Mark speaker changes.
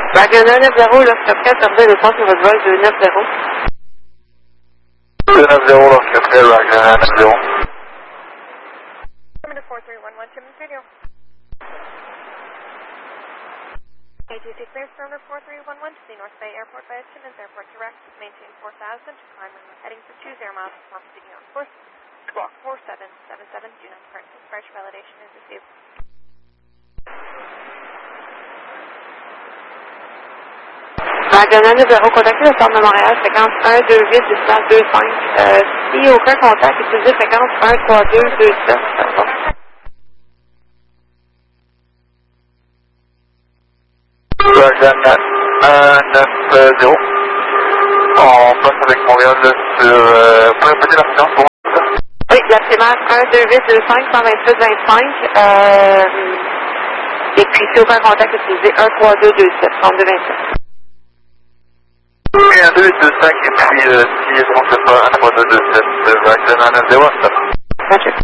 Speaker 1: Wagon 190, là, je suis prêt à servir le centre sur votre vol 290.
Speaker 2: 290, là, je suis prêt, Wagon 190.
Speaker 3: Coming to 4311 Timmins Radio. ATC clearance number 4311 to the North Bay Airport via Timmins Airport direct. Maintain 4000 to climb and heading for 20 miles from City on course. Squawk 4777, do not depart until departure validation is received.
Speaker 1: Wagon 190, contactez le centre de Montréal, fréquence 128-825. Si aucun contact, utilisez fréquence 13227.
Speaker 2: Wagon 190. On passe avec Montréal sur... vous pouvez répéter la fréquence pour moi?
Speaker 1: Oui, la primaire 128-25, 128-25. Et puis, si aucun contact, utilisez 13227, 3227.
Speaker 2: Oui, 12825 et puis si je ne me trompe pas, 13227, Wagon 190, stop.